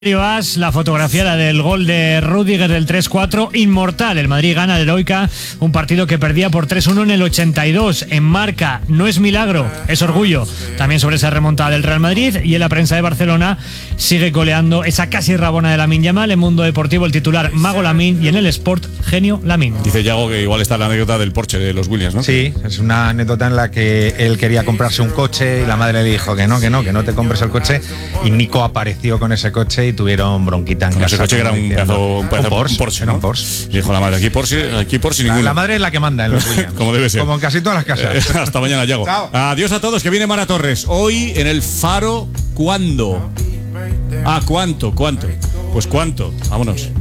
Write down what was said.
As, la fotografía la del gol de Rüdiger del 3-4, inmortal. El Madrid gana de heroica un partido que perdía por 3-1 en el 82. En Marca, no es milagro, es orgullo. También sobre esa remontada del Real Madrid. Y en la prensa de Barcelona sigue coleando esa casi rabona de Lamine Yamal. En Mundo Deportivo el titular Mago Lamine y en el Sport genio Lamine. Dice Yago que igual está la anécdota del Porsche de los Williams, ¿no? Sí, es una anécdota en la que él quería comprarse un coche y la madre le dijo que no te compres el coche, y Nico apareció con ese coche y tuvieron bronquita en casa. Ese coche que era un Porsche, ¿no? Un Porsche. Dijo la madre, aquí Porsche ninguno. La madre es la que manda en los Williams. Como debe ser. Como en casi todas las casas. Hasta mañana, Yago. Chao. Adiós a todos, que viene Mara Torres. Hoy en el Faro, ¿cuándo? ¿Cuánto? Pues cuánto. Vámonos.